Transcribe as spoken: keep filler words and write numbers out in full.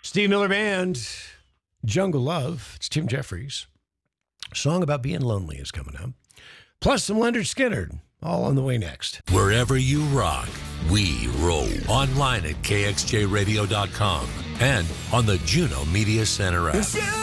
Steve Miller Band, Jungle Love. It's Tim Jeffries. A song about being lonely is coming up. Plus some Leonard Skinner, all on the way next. Wherever you rock, we roll. Online at K X J radio dot com and on the Juno Media Center app.